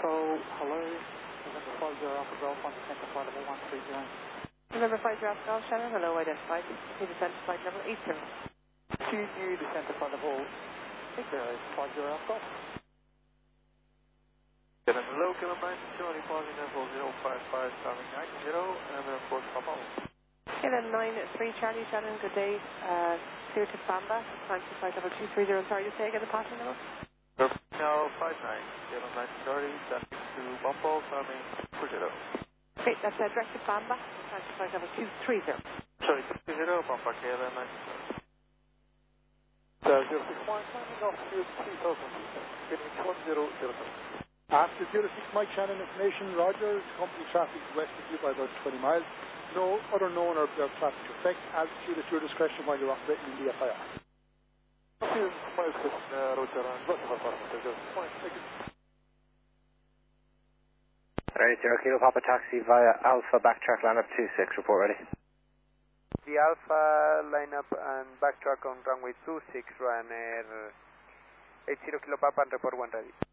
Control, hello. November 50 Alpha Golf on descent to flight level 130. November 50 Alpha Golf, Shannon, hello, identified. New descent to flight level 80. QU descent to flight level 80, 50 Alpha Golf. Hello, Kilo 9, Charlie, pausing level 055, coming 90, and then of course, Papa. Kilo 93 Charlie, Shannon, good day. Clear to Bamba, time to flight level 230. Sorry to say again the passing level. Now 59, Kilo 9 Charlie, descending to Bumble, coming 40. Okay, that's direct to Bamba, time to flight level 230. Sorry, 20, Bumba, Kilo 9 061, climbing off field 3000, getting 1007. After 06 Mike Shannon information, Roger, company traffic west of you by about 20 miles. No other known or observed traffic effect. Altitude at your discretion while you're operating in the FIR. Ready, 0 Kilo Papa Taxi via Alpha, backtrack lineup 26, report ready. The Alpha lineup and backtrack on runway 26, Ryanair 80 Kilo Papa and report 1 ready.